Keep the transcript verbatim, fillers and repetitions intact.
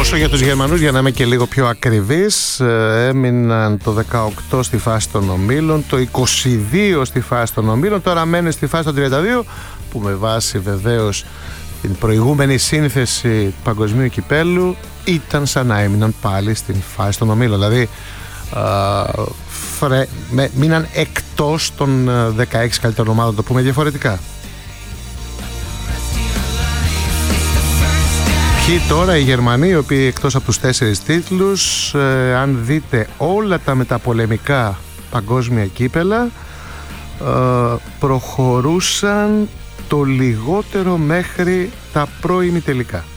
Όσο για τους Γερμανούς, για να είμαι και λίγο πιο ακριβής, έμειναν το δεκαοκτώ στη φάση των ομίλων, το είκοσι δύο στη φάση των ομίλων, τώρα μένει στη φάση των τριάντα δύο, που με βάση βεβαίως την προηγούμενη σύνθεση παγκοσμίου κυπέλου ήταν σαν να έμειναν πάλι στην φάση των ομίλων. Δηλαδή α, φρε, με, μείναν εκτός των δεκαέξι καλύτερων ομάδων, το πούμε διαφορετικά. Ποιοι τώρα οι Γερμανοί, οι οποίοι εκτός από τους τέσσερις τίτλους, ε, αν δείτε όλα τα μεταπολεμικά παγκόσμια κύπελα, ε, προχωρούσαν το λιγότερο μέχρι τα πρώιμη τελικά.